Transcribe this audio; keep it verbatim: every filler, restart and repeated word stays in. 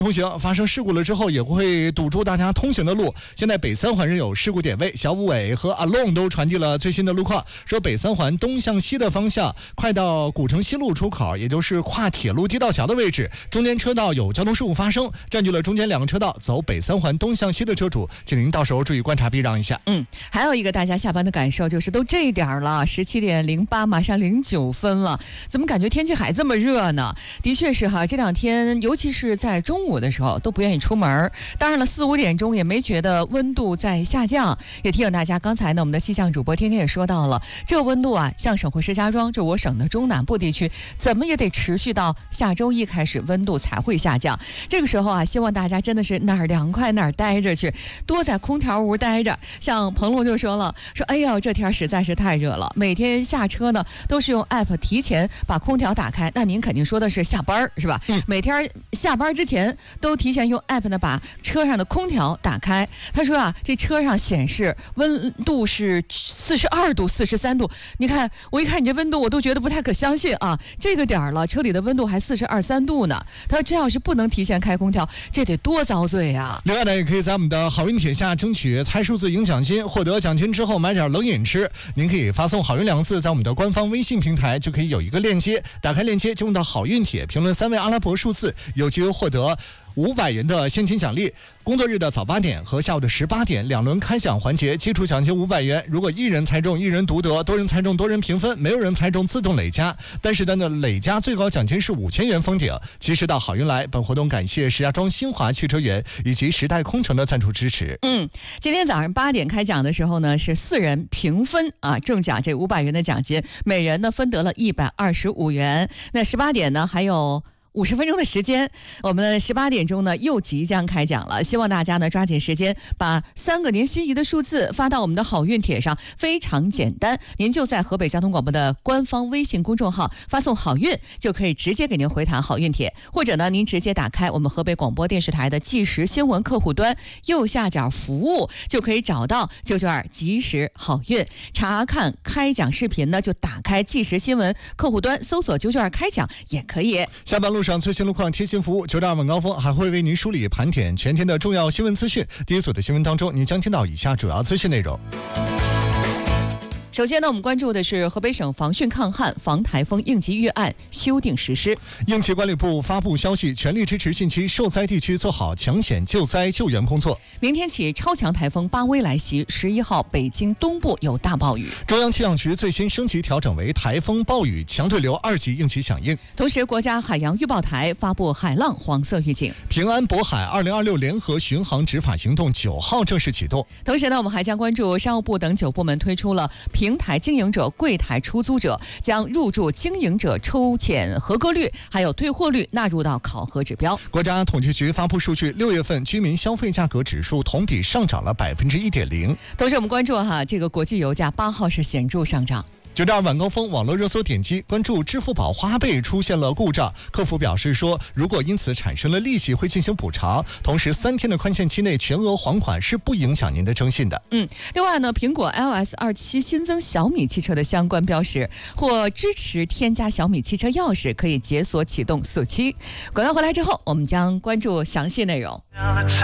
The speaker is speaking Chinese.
通行发生事故了之后，也会堵住大家通行的路。现在北三环仍有事故点位，小五伟和阿龙都传递了最新的路况，说北三环东向西的方向，快到古城西路出口，也就是跨铁路地道桥的位置，中间车道有交通事故发生，占据了中间两个车道。走北三环东向西的车主，请您到时候注意观察避让一下。 嗯，还有一个大家下班的感受就是，都这点了，十七点零八，马上零九分了，怎么感觉天气还这么热呢？的确是哈，这两天尤其是在中午的时候都不愿意出门，当然了，四五点钟也没觉得温度在下降。也提醒大家，刚才呢我们的气象主播天天也说到了，这个温度啊，像省会石家庄，就我省的中南部地区，怎么也得持续到下周一开始，温度才会下降。这个时候啊，希望大家真的是哪儿凉快哪儿待着去，多在空调屋待着。像彭龙就说了，说哎呀，这天实在是太热了，每天下车呢都是用 app 提前把空调打开。那您肯定说的是下班是吧？嗯，每天下班之前都提前用 app 呢把车上的空调打开。他说啊，这车上显示温度是四十二度、四十三度。你看，我一看你这温度，我都觉得不太可相信啊！这个点儿了，车里的温度还四十二三度呢。他说这要是不能提前开空调，这得多遭罪呀！ 另外呢，也可以在我们的好运帖下争取猜数字赢奖金，获得奖金之后买点冷饮吃。您可以发送好运两个字，在我们的官方微信平台就可以有一个链接，打开链接进入到好运帖，评论三位阿拉伯数字，有机会获得五百元的现金奖励。工作日的早八点和下午的十八点两轮开奖环节，基础奖金五百元。如果一人猜中，一人独得；多人猜中，多人平分；没有人猜中，自动累加。但是呢，累加最高奖金是五千元封顶。及时到好运来。本活动感谢石家庄新华汽车园以及时代空城的赞助支持。 嗯，今天早上八点开奖的时候呢，是四人平分啊，中奖这五百元的奖金，每人呢分得了一百二十五元。那十八点呢还有五十分钟的时间，我们的十八点钟呢又即将开奖了，希望大家呢抓紧时间，把三个您心仪的数字发到我们的好运帖上，非常简单，您就在河北交通广播的官方微信公众号发送好运，就可以直接给您回弹好运帖，或者呢您直接打开我们河北广播电视台的即时新闻客户端右下角服务，就可以找到九九二即时好运，查看开奖视频呢就打开即时新闻客户端搜索九九二开奖也可以。 下班路上最新路况贴心服务，九点二晚高峰还会为您梳理盘点全天的重要新闻资讯。第一组的新闻当中，您将听到以下主要资讯内容。 首先呢，我们关注的是河北省防汛抗旱防台风应急预案修订实施。 应急管理部发布消息，全力支持近期受灾地区做好抢险救灾救援工作。 明天起，超强台风巴威来袭，十一号北京东部有大暴雨。 中央气象局最新升级调整为台风暴雨强对流二级应急响应。 同时，国家海洋预报台发布海浪黄色预警。 平安渤海二零二六联合巡航执法行动九号正式启动。 同时呢，我们还将关注商务部等九部门推出了平台经营者、柜台出租者将入驻经营者抽检合格率还有退货率纳入到考核指标。 国家统计局发布数据，六月份居民消费价格指数同比上涨了百分之一点零。 同时，我们关注哈，这个国际油价八号是显著上涨。 九点二晚高峰网络热搜点击关注支付宝花呗出现了故障，客服表示说，如果因此产生了利息会进行补偿，同时三天的宽限期内全额还款是不影响您的征信的。 嗯，另外呢，苹果 i O S 二七新增小米汽车的相关标识，或支持添加小米汽车钥匙可以解锁启动锁期。广告回来之后，我们将关注详细内容。